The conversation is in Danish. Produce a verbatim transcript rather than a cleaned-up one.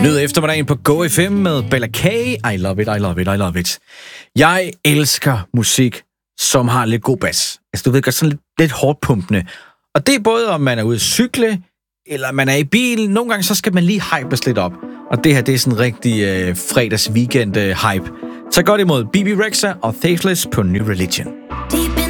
Nyd eftermiddagen på Go F M med Bella K. I love it, I love it, I love it. Jeg elsker musik, som har lidt god bas. Altså, du ved godt, sådan lidt, lidt hårdt pumpende. Og det er både, om man er ude at cykle, eller man er i bil. Nogle gange, så skal man lige hypes lidt op. Og det her, det er sådan en rigtig øh, fredags weekend øh, hype. Så godt imod B B Rexha og Faithless på New Religion.